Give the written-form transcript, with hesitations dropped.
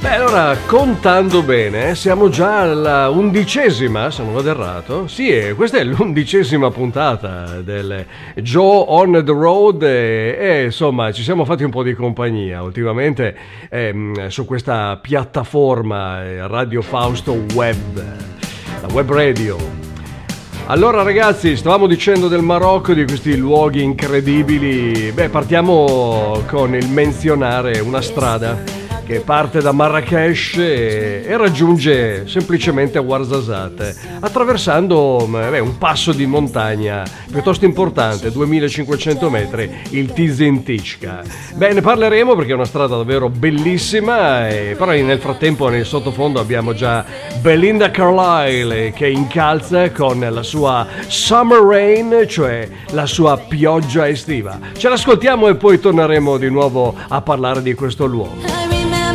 Beh, allora, contando bene, siamo già alla 11ª, se non vado errato. Sì, questa è l'11ª puntata del Joe on the Road e insomma ci siamo fatti un po' di compagnia ultimamente su questa piattaforma Radio Fausto Web, la web radio. Allora ragazzi, stavamo dicendo del Marocco, di questi luoghi incredibili. Beh, partiamo con il menzionare una strada che parte da Marrakesh e raggiunge semplicemente Ouarzazate, attraversando un passo di montagna piuttosto importante, 2500 metri, il Tizi Ticca. Beh, ne parleremo perché è una strada davvero bellissima, però nel frattempo nel sottofondo abbiamo già Belinda Carlisle che incalza con la sua Summer Rain, cioè la sua pioggia estiva. Ce l'ascoltiamo e poi torneremo di nuovo a parlare di questo luogo.